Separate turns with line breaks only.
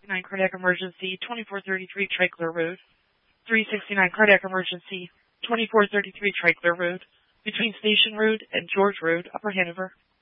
369 cardiac emergency, 2433 Tricler Road. 369 cardiac emergency, 2433 Tricler Road, between Station Road and George Road, Upper Hanover.